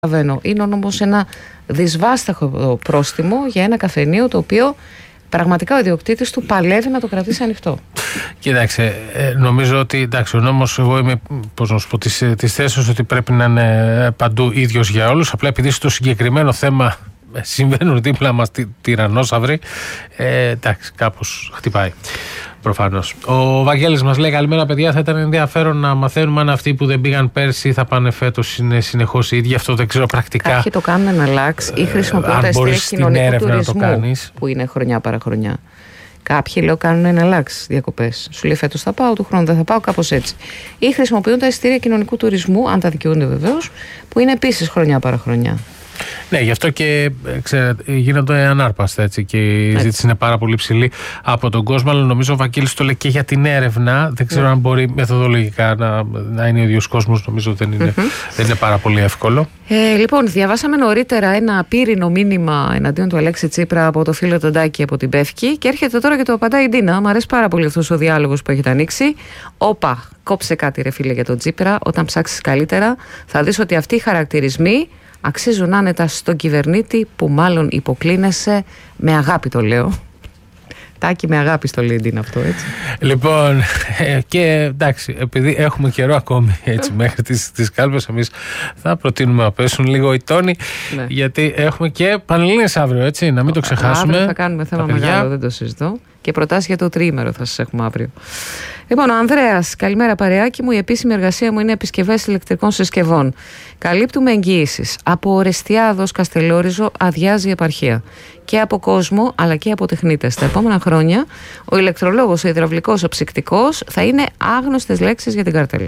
Είναι όμως ένα δυσβάσταχο πρόστιμο για ένα καφενείο το οποίο πραγματικά ο ιδιοκτήτης του παλεύει να το κρατήσει ανοιχτό. Κοίταξε, νομίζω ότι ο νόμος, εγώ είμαι της θέσης ότι πρέπει να είναι παντού ίδιος για όλους. Απλά επειδή στο συγκεκριμένο θέμα συμβαίνουν δίπλα μας τυραννόσαυροι, κάπως χτυπάει. Προφανώς. Ο Βαγγέλης μας λέει: καλημέρα, παιδιά. Θα ήταν ενδιαφέρον να μαθαίνουμε αν αυτοί που δεν πήγαν πέρσι θα πάνε φέτος είναι συνεχώς οι ίδιοι. Αυτό δεν ξέρω πρακτικά. Κάποιοι το κάνουν εναλλάξ ή χρησιμοποιούν τα εστία κοινωνικού τουρισμού που είναι χρονιά παραχρονιά. Κάποιοι λέω κάνουν εναλλάξ διακοπές. Σου λέει φέτος θα πάω, του χρόνου δεν θα πάω, κάπως έτσι. Ή χρησιμοποιούν τα εστία κοινωνικού τουρισμού, αν τα δικαιούνται βεβαίως, που είναι επίσης χρονιά παραχρονιά. Ναι, γι' αυτό και γίνονται ανάρπαστα έτσι, και η ζήτηση είναι πάρα πολύ ψηλή από τον κόσμο. Αλλά νομίζω ο Βαγγέλης το λέει και για την έρευνα. Δεν ξέρω αν μπορεί μεθοδολογικά να είναι ο ίδιος κόσμος. Νομίζω δεν είναι πάρα πολύ εύκολο. Λοιπόν, διαβάσαμε νωρίτερα ένα απείρινο μήνυμα εναντίον του Αλέξη Τσίπρα από το φίλο τον Τάκη από την Πεύκη. Και έρχεται τώρα και το απαντάει η Ντίνα. Μου αρέσει πάρα πολύ αυτός ο διάλογος που έχετε ανοίξει. Όπα, κόψε κάτι, ρε φίλε, για τον Τσίπρα. Όταν ψάξεις καλύτερα, θα δεις ότι αυτοί οι χαρακτηρισμοί αξίζουν άνετα στον κυβερνήτη που μάλλον υποκλίνεσαι, με αγάπη το λέω. Τάκη, με αγάπη στο λέει είναι αυτό, έτσι. Λοιπόν, και εντάξει, επειδή έχουμε καιρό ακόμη έτσι, μέχρι τις κάλπες, εμείς θα προτείνουμε να πέσουν λίγο οι τόνοι, γιατί έχουμε και Πανελλήνιες αύριο, έτσι, να μην το ξεχάσουμε. Αύριο θα κάνουμε θέμα μεγάλο, δεν το συζητώ. Και προτάσεις για το τριήμερο θα σας έχουμε αύριο. Λοιπόν, ο Ανδρέας, καλημέρα παρεάκι μου. Η επίσημη εργασία μου είναι επισκευές ηλεκτρικών συσκευών. Καλύπτουμε εγγυήσεις. Από Ορεστιάδος, Καστελόριζο αδειάζει η επαρχία. Και από κόσμο, αλλά και από τεχνίτες. Τα επόμενα χρόνια, ο ηλεκτρολόγος, ο υδραυλικός, ο ψυκτικός θα είναι άγνωστες λέξεις για την καρτέλα.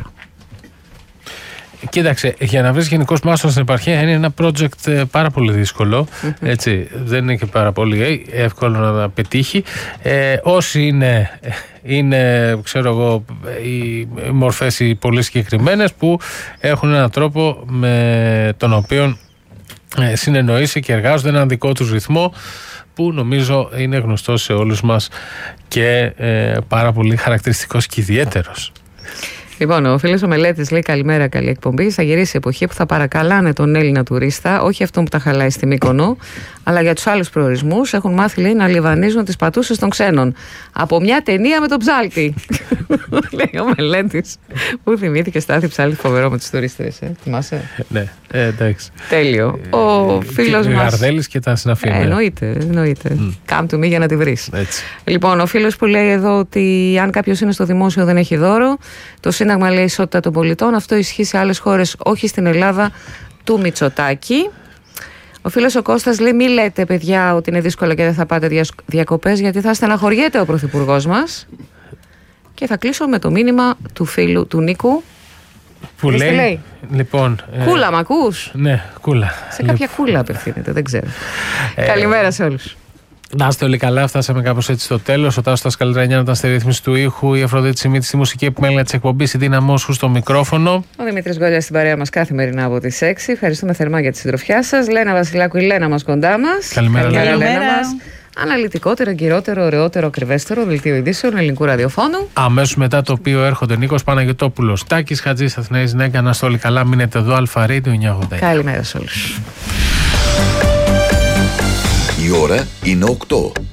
Κοίταξε, για να βρεις γενικός μάστορα στην επαρχία είναι ένα project πάρα πολύ δύσκολο. Έτσι, δεν είναι και πάρα πολύ εύκολο να τα πετύχει. Όσοι είναι, ξέρω εγώ, οι μορφές οι πολύ συγκεκριμένες που έχουν έναν τρόπο με τον οποίο συνεννοήσει και εργάζονται έναν δικό τους ρυθμό, που νομίζω είναι γνωστός σε όλους μας και πάρα πολύ χαρακτηριστικός και ιδιαίτερος. Λοιπόν, ο φίλος ο Μελέτης λέει: καλημέρα, καλή εκπομπή. Θα γυρίσει η εποχή που θα παρακαλάνε τον Έλληνα τουρίστα, όχι αυτόν που τα χαλάει στη Μύκονο, αλλά για τους άλλους προορισμούς. Έχουν μάθει, λέει, να λιβανίζουν τις πατούσες των ξένων. Από μια ταινία με τον Ψάλτη. Λέει ο Μελέτης. Πού θυμήθηκε Στάθη Ψάλτη, φοβερό με τους τουρίστες, θυμάσαι. Ναι, εντάξει. Τέλειο. Ο φίλος μας. Γαρδέλης και τα συναφή. Εννοείται. Come to me για να τη βρεις. Λοιπόν, ο φίλος που λέει εδώ ότι αν κάποιος είναι στο δημόσιο δεν έχει δώρο. Το Σύνταγμα λέει ισότητα των πολιτών. Αυτό ισχύει σε άλλες χώρες, όχι στην Ελλάδα του Μητσοτάκη. Ο φίλος ο Κώστας λέει: μη λέτε, παιδιά, ότι είναι δύσκολο και δεν θα πάτε διακοπές, γιατί θα στεναχωριέται ο πρωθυπουργός μας. Και θα κλείσω με το μήνυμα του φίλου του Νίκου. Που λέει, λοιπόν. Κούλα, μ' ακούς? Ναι, κούλα. Σε κάποια κούλα απευθύνεται, δεν ξέρω. Καλημέρα σε όλους. Να είστε όλοι καλά, φτάσαμε κάπως έτσι στο τέλος. Ο Τάσος Καλτρανιάν ήταν στη ρύθμιση του ήχου, η Αφροδίτη Σιμίτη στη μουσική επιμέλεια της εκπομπής, η Δίνα Μόσχου στο μικρόφωνο. Ο Δημήτρης Γκόλιας στην παρέα μας καθημερινά από τις 6. Ευχαριστούμε θερμά για τη συντροφιά σας. Λένα Βασιλάκου, η Λένα μας κοντά μας. Καλημέρα, Λένα μας. Αναλυτικότερο, γυρότερο, ωραιότερο, ακριβέστερο δελτίο ειδήσεων ελληνικού ραδιοφώνου. Αμέσως μετά το οποίο έρχονται Νίκος Παναγιωτόπουλος, Τάκης Χατζής, Αθηναής Νέγκα. Να είστε όλοι καλά, μείνετε εδώ, Αλφα Radio 980. Καλημέρα σε όλους. Η ώρα είναι 8.